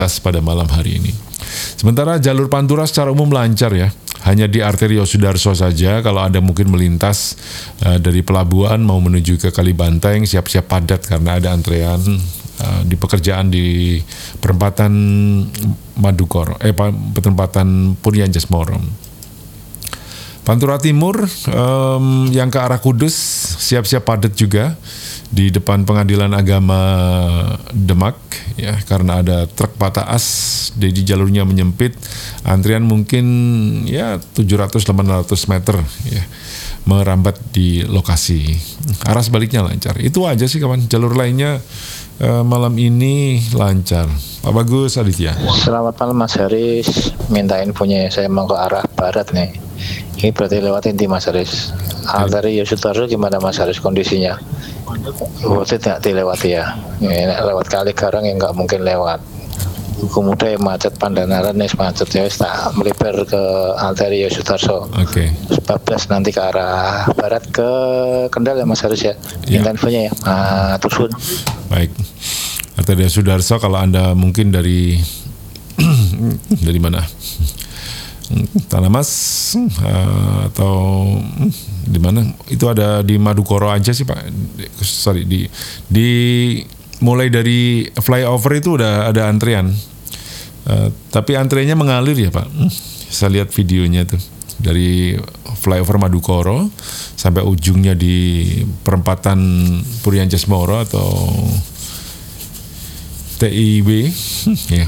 pada malam hari ini. Sementara jalur Pantura secara umum lancar ya. Hanya di arteri Yosudarso saja kalau Anda mungkin melintas dari pelabuhan mau menuju ke Kalibanteng, siap-siap padat karena ada antrean di pekerjaan di perempatan perempatan Purianjas-Moro. Pantura Timur yang ke arah Kudus siap-siap padat juga di depan Pengadilan Agama Demak ya, karena ada truk patah as, jadi jalurnya menyempit, antrian mungkin ya 700-800 meter ya, merambat di lokasi. Arah sebaliknya lancar. Itu aja sih kawan, jalur lainnya malam ini lancar. Pak Bagus Aditya. Selamat malam Mas Haris, minta infonya, saya mau ke arah barat nih. Ini berarti lewatin di Mas Haris. Arteri Yosudarso gimana Mas Haris kondisinya? Berarti tidak dilewati ya. Ini lewat Kali Garang yang nggak mungkin lewat. Kemudian macet Pandanaran nih macet ya, tak melibar ke arteri Yosudarso. Oke. 14 nanti ke arah barat ke Kendal ya Mas Haris ya. Minta infonya ya. Terus. Baik. Arteri Yosudarso kalau Anda mungkin dari dari mana? Tanah Mas atau di mana? Itu ada di Madukoro aja sih Pak. Sorry, di mulai dari flyover itu udah ada antrian. Tapi antriannya mengalir ya Pak. Saya lihat videonya tuh dari flyover Madukoro sampai ujungnya di perempatan Purianjas-Moro atau TIB ya.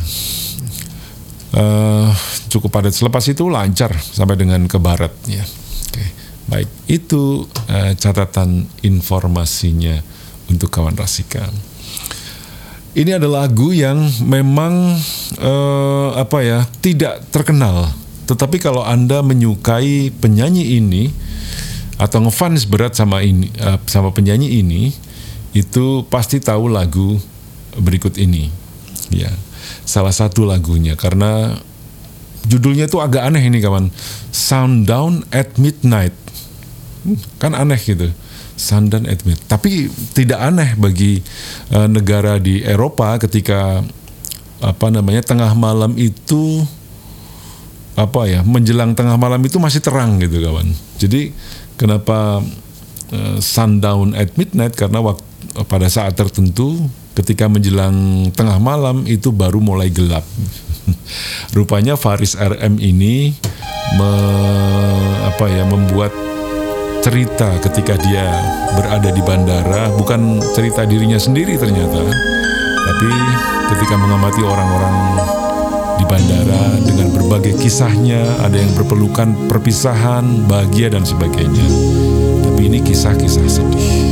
Cukup padat. Selepas itu lancar sampai dengan ke barat ya. Oke. Baik, itu catatan informasinya untuk kawan Rasika. Ini adalah lagu yang memang tidak terkenal. Tetapi kalau Anda menyukai penyanyi ini atau ngefans berat sama penyanyi ini, itu pasti tahu lagu berikut ini. Ya. Salah satu lagunya, karena judulnya tuh agak aneh ini kawan. Sundown at Midnight. Kan aneh gitu. Sundown at Midnight. Tapi tidak aneh bagi negara di Eropa ketika tengah malam itu menjelang tengah malam itu masih terang gitu kawan. Jadi kenapa sundown at midnight? Karena pada saat tertentu ketika menjelang tengah malam itu baru mulai gelap. Rupanya Faris RM ini membuat cerita ketika dia berada di bandara, bukan cerita dirinya sendiri ternyata, tapi ketika mengamati orang-orang di bandara dengan berbagai kisahnya, ada yang berpelukan, perpisahan, bahagia dan sebagainya. Tapi ini kisah-kisah sedih.